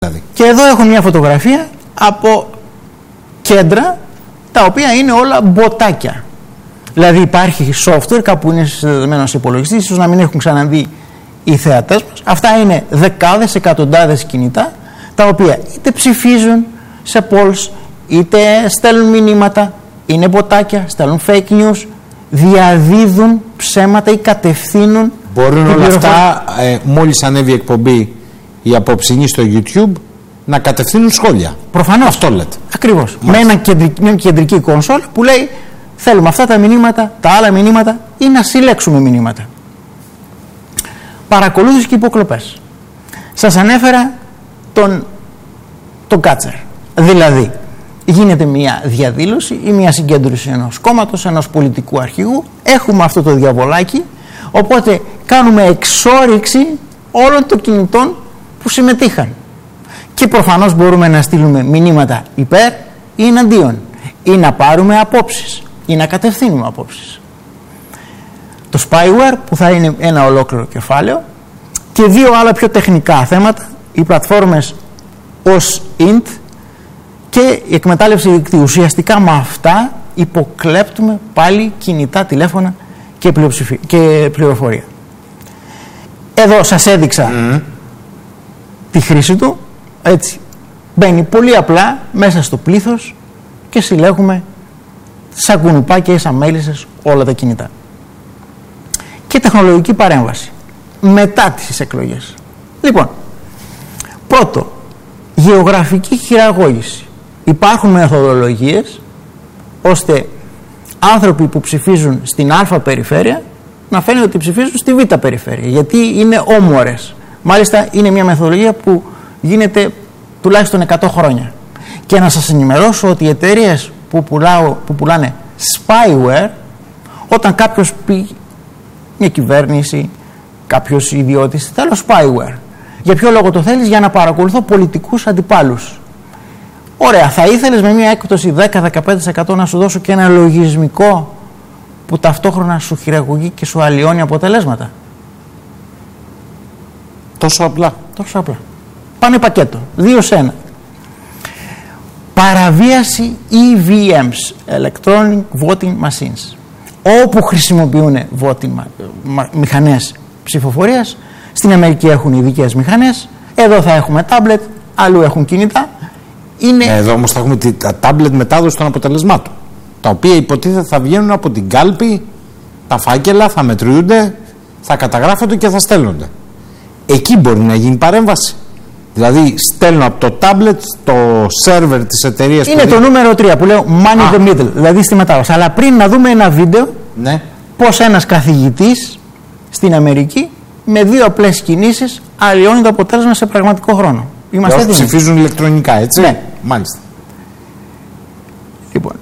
Δηλαδή. Και εδώ έχω μια φωτογραφία από κέντρα τα οποία είναι όλα μποτάκια. Δηλαδή υπάρχει software, κάπου είναι συνδεδεμένο σε υπολογιστή, ίσως να μην έχουν ξαναδεί οι θεατές μας. Αυτά είναι δεκάδες, εκατοντάδες κινητά, τα οποία είτε ψηφίζουν σε polls, είτε στέλνουν μηνύματα, είναι μποτάκια, στέλνουν fake news, διαδίδουν ψέματα ή κατευθύνουν. Μπορούν όλα αυτά, μόλις ανέβει η εκπομπή η απόψινή στο YouTube, να κατευθύνουν σχόλια. Προφανώς. Αυτό λέτε. Ακριβώς. Με μια κεντρική κονσόλ που λέει θέλουμε αυτά τα μηνύματα, τα άλλα μηνύματα ή να συλλέξουμε μηνύματα. Παρακολούθηση και υποκλοπές. Σας ανέφερα τον Κάτσερ. Δηλαδή, γίνεται μια διαδήλωση ή μια συγκέντρωση ενός κόμματος, ενός πολιτικού αρχηγού. Έχουμε αυτό το διαβολάκι, οπότε κάνουμε εξόρυξη όλων των κινητών που συμμετείχαν. Και προφανώς μπορούμε να στείλουμε μηνύματα υπέρ ή εναντίον, ή να πάρουμε απόψεις ή να κατευθύνουμε απόψεις. Το spyware, που θα είναι ένα ολόκληρο κεφάλαιο, και δύο άλλα πιο τεχνικά θέματα, οι πλατφόρμες ως int και η εκμετάλλευση δικτύου. Ουσιαστικά με αυτά υποκλέπτουμε πάλι κινητά τηλέφωνα και πληροφορία. Εδώ σας έδειξα τη χρήση του. Έτσι μπαίνει πολύ απλά μέσα στο πλήθος και συλλέγουμε σαν κουνουπάκια ή σαν μέλισσες όλα τα κινητά. Και τεχνολογική παρέμβαση μετά τις εκλογές. Λοιπόν, πρώτο, γεωγραφική χειραγώγηση. Υπάρχουν μεθοδολογίες ώστε άνθρωποι που ψηφίζουν στην Α περιφέρεια να φαίνεται ότι ψηφίζουν στη Β περιφέρεια, γιατί είναι όμορες. Μάλιστα είναι μια μεθοδολογία που γίνεται τουλάχιστον 100 χρόνια. Και να σας ενημερώσω ότι οι εταιρείες που πουλάνε spyware, όταν κάποιος πει, μια κυβέρνηση, κάποιος ιδιώτης, θέλω spyware. Για ποιο λόγο το θέλεις? Για να παρακολουθώ πολιτικούς αντιπάλους. Ωραία, θα ήθελες με μια έκπτωση 10-15% να σου δώσω και ένα λογισμικό που ταυτόχρονα σου χειραγωγεί και σου αλλοιώνει αποτελέσματα? Τόσο απλά. Τόσο απλά. Πάνε πακέτο. 2 σε 1. Παραβίαση EVMs, Electronic Voting Machines. Όπου χρησιμοποιούν μηχανές ψηφοφορίας, στην Αμερική έχουν ειδικές μηχανές, εδώ θα έχουμε τάμπλετ, αλλού έχουν κινητά. Εδώ όμως θα έχουμε τα τάμπλετ μετάδοση των αποτελεσμάτων, τα οποία υποτίθεται θα βγαίνουν από την κάλπη, τα φάκελα θα μετριούνται, θα καταγράφονται και θα στέλνονται. Εκεί μπορεί να γίνει παρέμβαση. Δηλαδή στέλνω από το τάμπλετ στο σερβερ της εταιρείας. Είναι το νούμερο 3 που λέω money in the middle, δηλαδή στη μετάβαση. Αλλά πριν να δούμε ένα βίντεο, ναι, πως ένας καθηγητής στην Αμερική με 2 απλές κινήσεις αλλοιώνει το αποτέλεσμα σε πραγματικό χρόνο. Είμαστε έτοιμοι? Ψηφίζουν ηλεκτρονικά, έτσι? Ναι. Μάλιστα. Λοιπόν,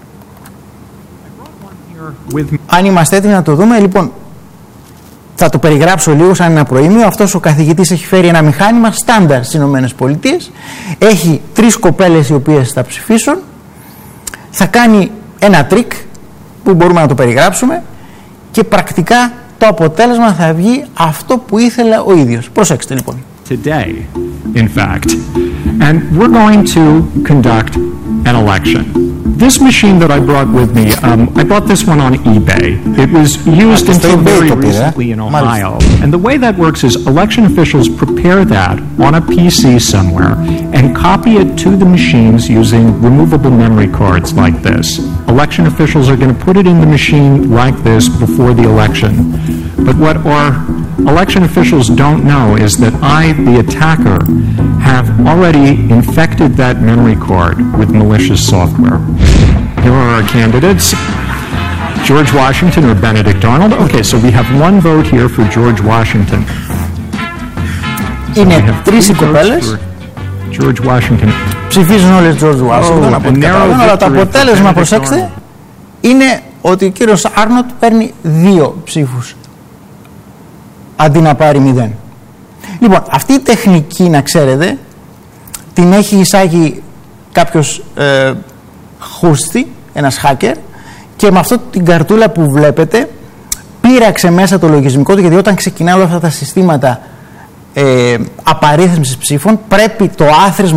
αν είμαστε έτοιμοι να το δούμε, λοιπόν, θα το περιγράψω λίγο σαν ένα προήμιο. Αυτός ο καθηγητής έχει φέρει ένα μηχάνημα στάνταρ στις ΗΠΑ. Έχει 3 κοπέλες οι οποίες θα ψηφίσουν. Θα κάνει ένα τρίκ που μπορούμε να το περιγράψουμε και πρακτικά το αποτέλεσμα θα βγει αυτό που ήθελε ο ίδιος. Προσέξτε λοιπόν. Today, in fact, and we're going to conduct an election. This machine that I brought with me, I bought this one on eBay. It was used until very recently in Ohio. And the way that works is election officials prepare that on a PC somewhere and copy it to the machines using removable memory cards like this. Election officials are going to put it in the machine like this before the election. But what our election officials don't know is that I, the attacker, have already infected that memory card with malicious software. Here are our candidates. George Washington or Benedict Arnold. Okay, so we have 1 vote here for George Washington. Είναι 3 οι κοπέλες. George Washington. Ψηφίζουν όλες George Washington, από ό,τι καταλαβαίνω, αλλά το αποτέλεσμα, προσέξτε, είναι ότι ο κύριος Άρνοτ παίρνει 2 ψήφους αντί να πάρει 0. Λοιπόν, αυτή η τεχνική, να ξέρετε, την έχει εισάγει κάποιος χούστη, ένας hacker, και με αυτό την καρτούλα που βλέπετε πείραξε μέσα το λογισμικό του, γιατί όταν ξεκινάνε όλα αυτά τα συστήματα απαρίθμησης ψήφων πρέπει το άθροισμα